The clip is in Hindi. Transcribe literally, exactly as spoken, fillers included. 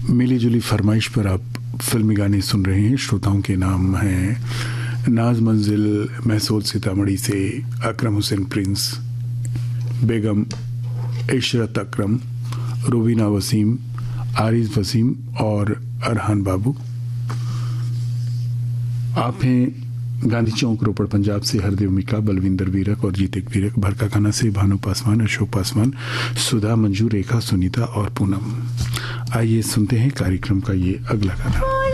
मिली जुली फरमाइश पर आप फिल्मी गाने सुन रहे हैं। श्रोताओं के नाम हैं नाज मंजिल महसूल सीतामढ़ी से, अकरम हुसैन प्रिंस, बेगम इशरत अकरम, रूबीना वसीम, आरिज वसीम और अरहान बाबू। आप हैं गांधी चौक रोपड़ पंजाब से हरदेव मिका, बलविंदर वीरक और जीतिक वीरक। भरका खाना से भानु पासवान, अशोक पासवान, सुधा, मंजू, रेखा, सुनीता और पूनम। आइए सुनते हैं कार्यक्रम का ये अगला गाना।